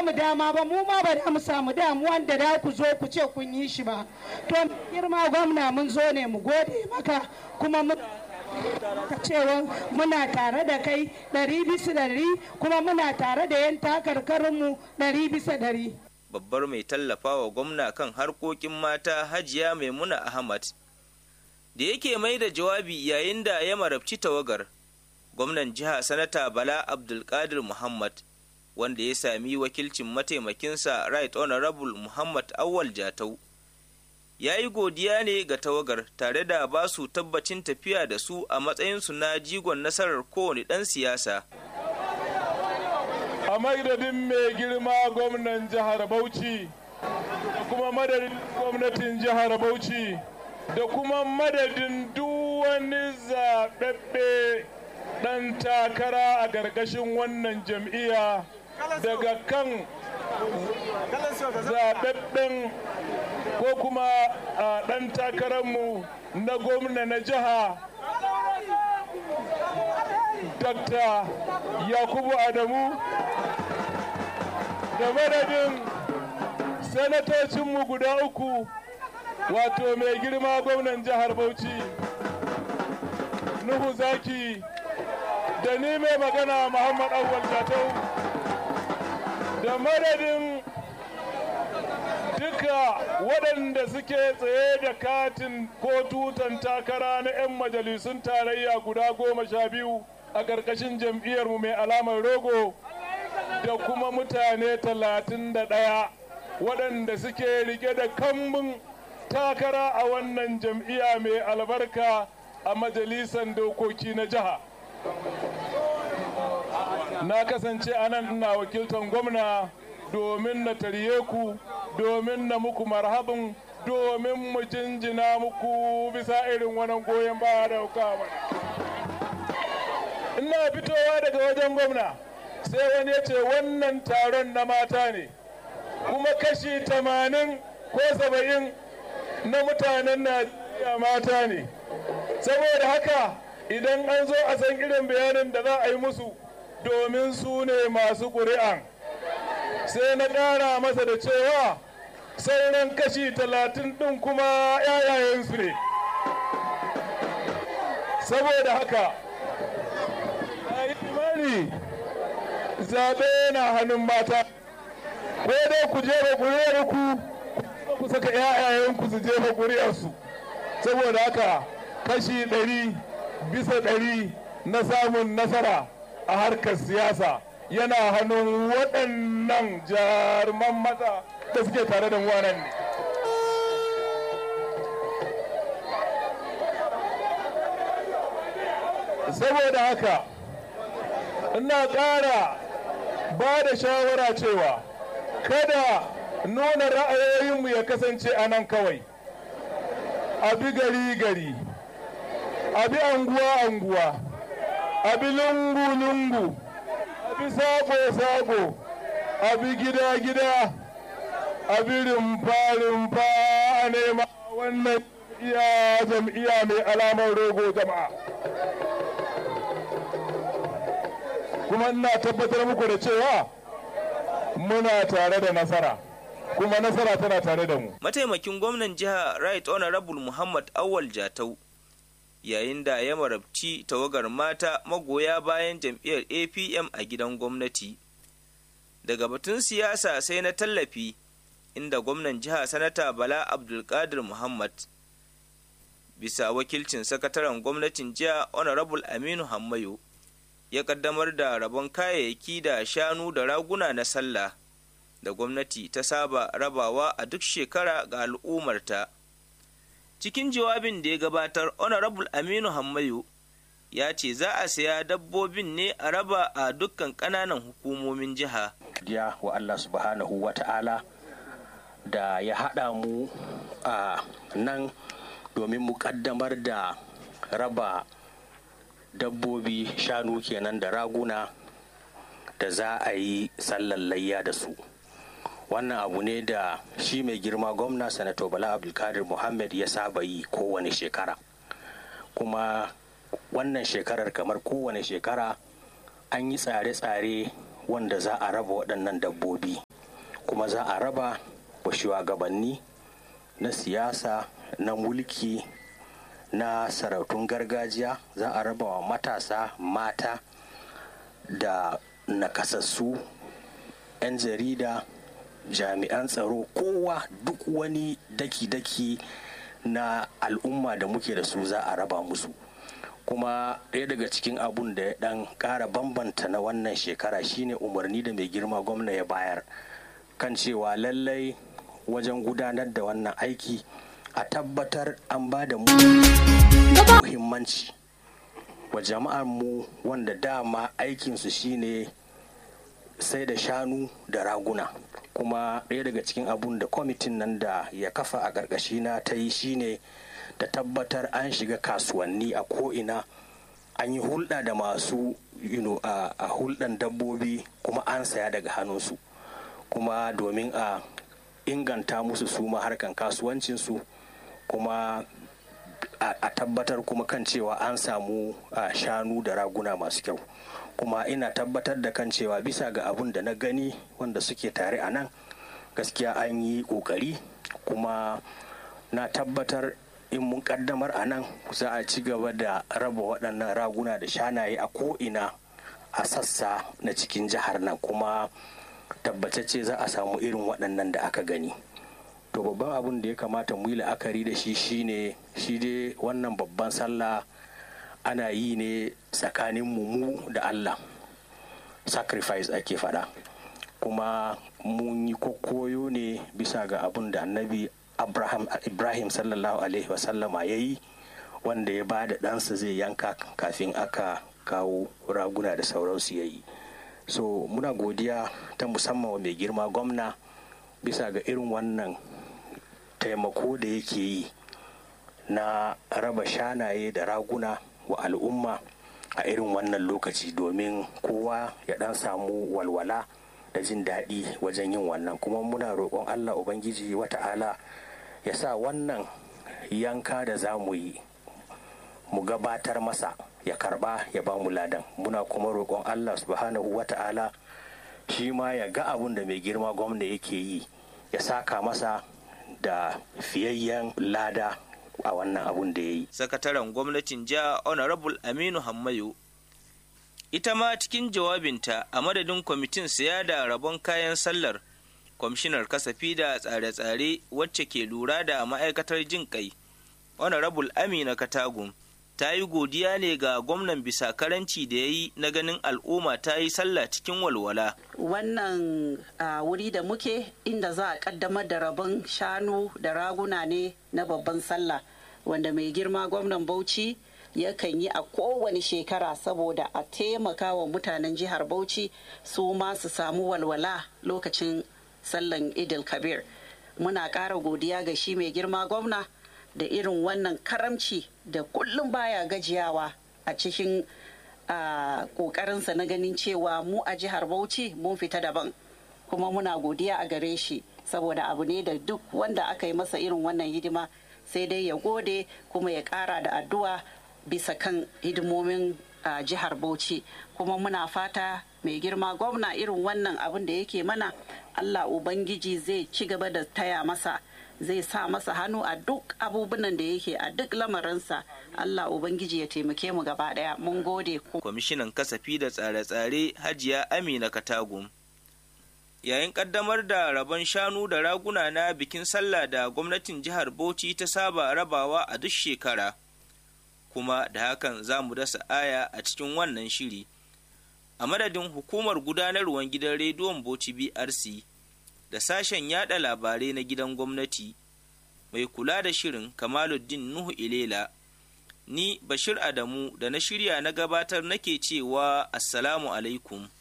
mu dama ba, mu ma ba da mu samu damuwan da da ku zo ku ce kun yi shi ba. To girma gwamna, mun zo ne mu gode maka, kuma cewa muna tare da kai 100%, kuma muna tare da 'yan takarkarinmu 100%. Babbar mai tallafawa gwamna kan harkokin mata Hajiya Maimuna Ahmad da yake mai da jawabi yayin da ya marabci tawagar, gwamnan jiha Sanata Bala Abdulkadir Muhammad, wanda ya sami wakilcin mataimakinsa Right Honorable Muhammad Awal Jatau, ya yi godiya ne ga tawagar tare da ba su tabbacin tafiya da su a matsayinsu na jigon nasarar kowane ɗan siyasa. A madadin mai girma gwamnan jihar Bauchi da kuma madadin gwamnatin jihar Bauchi da kuma madadin duk wani zaɓaɓɓe ɗan takara a ƙarƙashin wannan jam'iyya, daga kan zaɓaɓɓen ko kuma ɗan takararmu na gwamna na jiha Dr. Yakubu Adamu, da madadin sanatocinmu guda uku, wato mai girma gwamnan jihar Bauchi Nuhu Zaki, da ni mai magana Muhammad Awal Jatau, da madadin duka waɗanda suke tsaye da katin ko tutan takara na 'yan majalisun tarayya guda 12 a ƙarƙashin jam'iyyarmu mai alamar rogo, da kuma mutane 31 waɗanda suke rike da kambun takara a wannan jam'iyya mai albarka a majalisar dokoki na jiha. Na kasance anan ina wakiltar gwamna domin na tarye ku, domin na muku marhabin, domin mu jinjina muku bisa irin wannan goyon baya da kawo. Ina fitowa daga wajen gwamna sai wani ya ce wannan taron na mata ne, kuma kashi 80 ko 70 na mutanen Najeriya mata ne. Saboda haka idan an zo a san irin bayanin da za a yi musu, domin su ne masu ƙuri'an, sai na ƙara masa da cewa sauran kashi 30 ɗin kuma yayayensu ne. Saboda haka a yi imani zaɓe na hannun mata, ko dai ku jefa ƙuri'arku ku saka yayayenku su jefa ƙuri'arsu. Saboda haka kashi 100% na samun nasara a harkar siyasa yana hannun waɗannan jaruman mata da suke tare da wannan ne. Saboda haka ina ƙara ba da shawara cewa kada nuna ra'ayoyinmu ya kasance a nan kawai, a bi gari-gari, a bi anguwa-anguwa, a bi lungu-lungu, a bi sako-sako, a bi gida-gida, a bi rumfa-rumfa a nema wannan jam'iyya mai alamar rogo jama'a. Kuma ina tabbatar muku da cewa muna tare da nasara, kuma nasara tana tare da mu. Mataimakin gwamnan jiha Right Honorable Muhammad Awal Jatau, yayin da ya marabci tawagar mata magoya bayan jam'iyyar APM a gidan gwamnati. Daga batun siyasa sai na tallafi, inda gwamnan jiha Sanata Bala Abdulkadir Muhammad, bisa wakilcin sakataren gwamnatin jiha Honorable Aminu Hammayo, ya kaddamar da rabon kayayyaki da shanu da raguna na sallah da gwamnati ta saba rabawa a duk shekara ga al'ummarta. Cikin jawabin da ya gabatar, Honorable Aminu Hammayo ya ce za a saya dabbobin ne a raba a dukkan ƙananan hukumomin jiha. Ya wa Allah subhanahu wa ta'ala da ya haɗa mu a nan domin mu ƙaddamar da raba dabbobi, shanu kenan da raguna da za a yi sallar layya da su. Wannan abu ne da shi mai girma gwamna Sanato Bala Abdulkadir Muhammad ya saba yi kowane shekara, kuma wannan shekarar kamar kowane shekara an yi tsare-tsare wanda za a raba waɗannan dabbobi. kuma za a raba wa shugabanni na siyasa, na mulki, na sarautun gargajiya, za a raba wa matasa, mata da nakasassu, 'yan jarida, jami'an tsaro, kowa, duk wani daki-daki na al'umma da muke da su za a raba musu. Kuma ɗaya daga cikin abun da ya ɗan ƙara bambanta na wannan shekara shine umarni da mai girma gwamna ya bayar kan cewa lallai wajen gudanar da wannan aiki a tabbatar an ba da muhimmanci wa jama'ar mu wanda dama aikinsu shine sai da shanu da raguna. Kuma ɗaya daga cikin abun da kwamitin nan da ya kafa a ƙarƙashina ta yi shine da tabbatar an shiga kasuwanni a ko'ina, an yi hulɗa da masu a hulɗan dabbobi kuma an saya daga hannunsu, kuma domin a inganta musu su ma harkan kasuwancinsu, kuma a tabbatar kuma kan cewa an samu shanu da raguna masu kyau. Kuma ina tabbatar da kan cewa bisa ga abun da na gani wanda suke tare a nan, gaskiya an yi ƙoƙari, kuma na tabbatar in mun kaddamar a nan za a ci gaba da raba waɗannan raguna da shanaye a ko'ina a sassa na cikin jihar nan, kuma tabbatacce za a samu irin waɗannan da aka gani. To babban abun da ya kamata mu yi la'akari da shi shine shi dai wannan babban sallah ana yi ne tsakanin mu da Allah, sacrifice ake faɗa, kuma mun yi koyo ne bisa ga abun da annabi Ibrahim sallallahu alaihi wasallama ya yi, wanda ya ba da ɗansa zai yanka kafin aka kawo raguna da sauransu ya yi. So muna godiya ta musamman wa mai girma gwamna bisa ga irin wannan taimako da yake yi na raba shanaye da raguna wa al'umma a irin wannan lokaci, domin kowa ya ɗan samu walwala da jin daɗi wajen yin wannan. Kuma muna roƙon Allah Ubangiji wata'ala ya sa wannan yanka da za mu yi mu gabatar masa, ya karba ya ba mu ladan. Muna kuma roƙon Allah subhanahu wata'ala shi ma ya ga abun da mai girma gwamna yake yi, ya saka masa da fiyayyen lada a wannan abun da ya yi. Sakataren gwamnatin jiha Honorable Aminu Hammayo ita ma cikin jawabinta a madadin kwamitin siya da rabon kayan sallar, kwamishinar kasafi da tsare-tsare wacce ke lura da ma'aikatar jin kai Honorable Amina Katagum ta yi godiya ne ga gwamnan bisa karanci da ya yi na ganin al'umma ta yi sallah cikin walwala. Wannan wuri da muke inda za a kaddamar da rabon shanu da raguna ne na babban sallah, wanda mai girma gwamnan Bauchi yakan yi a kowane shekara saboda a taimaka wa mutanen jihar Bauchi su ma su samu walwala lokacin sallan Idil Kabir. Muna ƙara godiya ga shi mai girma gwamna da irin wannan karamci da kullum baya gajiyawa a cikin ƙoƙarinsa na ganin cewa mu a jihar Bauchi mun fita daban, kuma muna godiya a gare shi saboda abu ne da duk wanda aka yi masa irin wannan hidima sai dai ya gode kuma ya ƙara da addu'a bisa kan hidimomin jihar Bauchi. Kuma muna fata mai girma gwamna irin wannan abin da yake mana, Allah Ubangiji zai ci gaba da taya masa, zai sa masa hannu a duk abubuwan da yake, a duk lamarinsa. Allah Ubangiji ya taimake mu gaba daya. Mun gode ku. Kwamishinan kasafi da tsare-tsare Hajiya Amina Katagum yayin kaddamar da rabon shanu da raguna na bikin sallah da gwamnatin jihar Bauchi ta saba rabawa a duk shekara, kuma da hakan za mu dasa aya a cikin wannan shiri. A madadin hukumar gudanarwar gidan rediyon Bauchi BRC da sashen yada labarai na gidan gwamnati, mai kula da shirin Kamaluddin Nuhu Ilela, ni Bashir Adamu da na shirya na gabatar nake cewa Assalamu alaikum.